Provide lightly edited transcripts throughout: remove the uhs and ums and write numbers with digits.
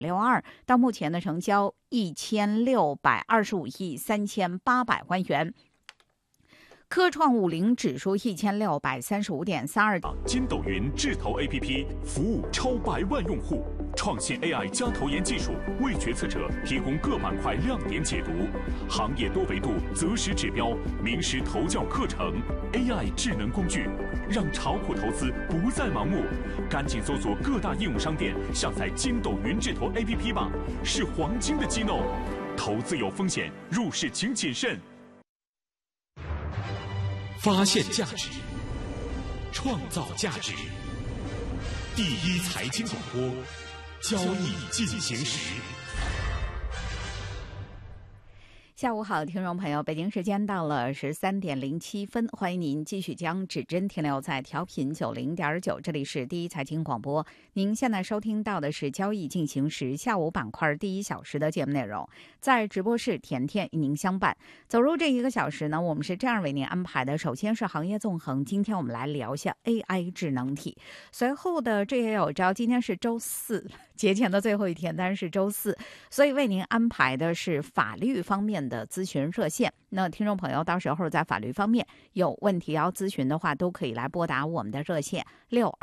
62，到目前的成交1625亿3800万元。科创50指数1635.32。 筋斗云智投 APP 服务超100万用户，创新 AI 加投研技术，为决策者提供各板块亮点解读，行业多维度择时指标，名师投教课程 ，AI 智能工具，让炒股投资不再盲目。赶紧搜索各大应用商店，下载筋斗云智投 APP 吧，是黄金的机弄。投资有风险，入市请谨慎。 发现价值，创造价值。第一财经广播，交易进行时。 下午好，听众朋友，北京时间到了13:07，欢迎您继续将指针停留在调频90.9，这里是第一财经广播。您现在收听到的是交易进行时下午板块第1小时的节目内容，在直播室甜甜与您相伴。走入这1个小时呢，我们是这样为您安排的：首先是行业纵横，今天我们来聊一下 AI 智能体，随后的这也有招，今天是周四，节前的最后一天，但是周四，所以为您安排的是法律方面的咨询热线。那听众朋友到时候在法律方面有问题要咨询的话，都可以来拨打我们的热线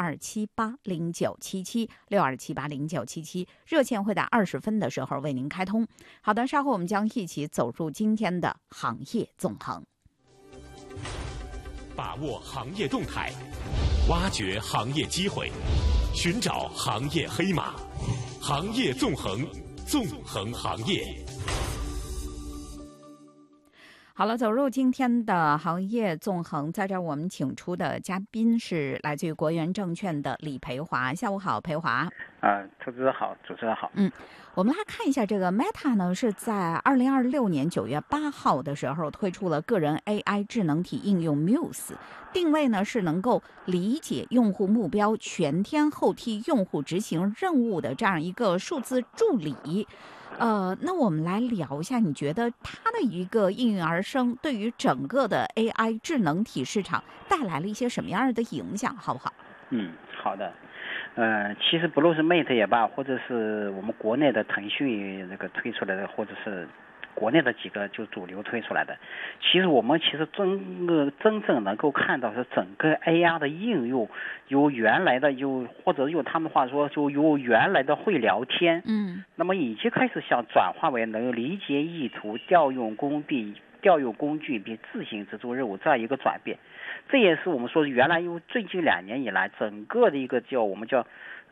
62780977，62780977，热线会在20分的时候为您开通。好的，稍后我们将一起走入今天的行业纵横， 把握行业动态，挖掘行业机会，寻找行业黑马，行业纵横，纵横行业。 好了，走入今天的行业纵横，在这儿我们请出的嘉宾是来自于国元证券的李培华。下午好，培华。 投资好，主持人好。 我们来看一下这个 Meta 呢，是在2026年9月8号的时候推出了个人 AI 智能体应用 Muse， 定位呢是能够理解用户目标，全天候替用户执行任务的这样一个数字助理。那我们来聊一下，你觉得它的一个应运而生，对于整个的 AI 智能体市场带来了一些什么样的影响，好不好？ 好的。其实不论是 Mate 也罢，或者是我们国内的腾讯那个推出来的，或者是国内的几个就主流推出来的，其实我们真正能够看到是整个 AI 的应用，由原来的或者用他们话说，就由原来的会聊天，那么已经开始想转化为能理解意图、调用工具并自行执行任务这样一个转变。这也是我们说原来最近2年以来整个的一个我们叫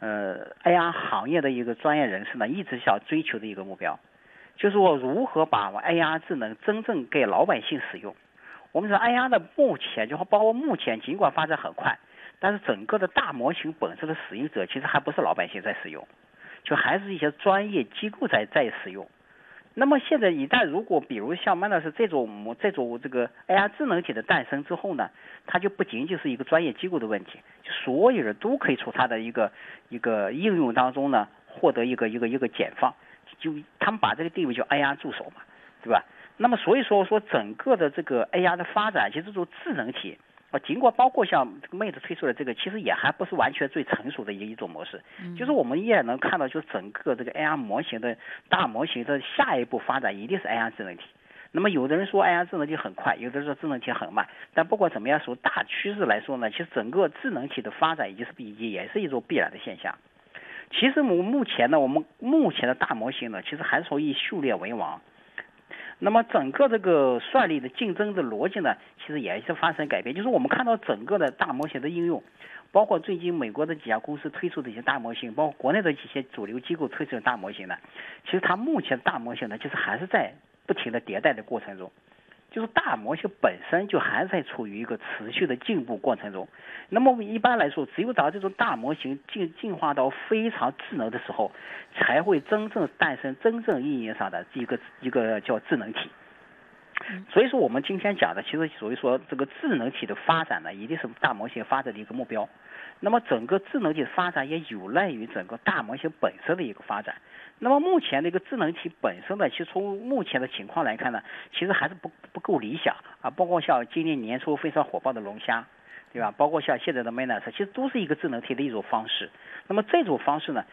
AI 行业的一个专业人士呢一直想追求的一个目标，就是我如何把 AI 智能真正给老百姓使用。我们说 AI 的目前包括目前尽管发展很快，但是整个的大模型本身的使用者其实还不是老百姓在使用，就还是一些专业机构在使用。那么现在一旦如果比如像曼德斯这种这个 AI 智能体的诞生之后呢，它就不仅仅是一个专业机构的问题，就所有人都可以从它的一个应用当中呢获得一个解放，就他们把这个定位叫 AI 助手嘛，对吧？那么所以说整个的这个 AI 的发展，其实这种智能体尽管包括像这个 Mate 推出的这个，其实也还不是完全最成熟的一种模式，就是我们依然能看到，就整个这个 AI 模型的大模型的下一步发展一定是 AI 智能体。那么有的人说 AI 智能体很快，有的人说智能体很慢，但不管怎么样，从大趋势来说呢，其实整个智能体的发展也是一种必然的现象。其实我们目前的大模型呢，其实还是说以训练为王。那么整个这个算力的竞争的逻辑呢，其实也是发生改变。就是我们看到整个的大模型的应用，包括最近美国的几家公司推出的一些大模型，包括国内的几些主流机构推出的大模型呢，其实它目前大模型呢，其实还是在不停的迭代的过程中。就是大模型本身就还在处于一个持续的进步过程中。那么一般来说，只有到这种大模型进化到非常智能的时候，才会真正诞生真正意义上的一个叫智能体。所以说我们今天讲的，其实属于说这个智能体的发展呢，一定是大模型发展的一个目标。那么整个智能体的发展也有赖于整个大模型本身的一个发展。那么目前的一个智能体本身呢，其实从目前的情况来看呢，其实还是不够理想啊。包括像今年年初非常火爆的龙虾，对吧？包括像现在的 Manas， 其实都是一个智能体的一种方式。那么这种方式呢，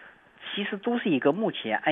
其实都是一个目前